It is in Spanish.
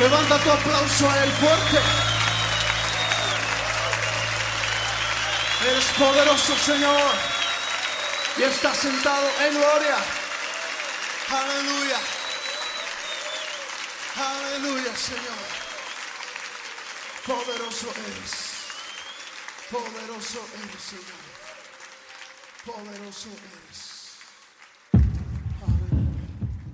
Levanta tu aplauso a Él fuerte. Eres poderoso, Señor, y estás sentado en gloria. Aleluya. Aleluya, Señor. Poderoso eres. Poderoso eres, Señor. Poderoso eres.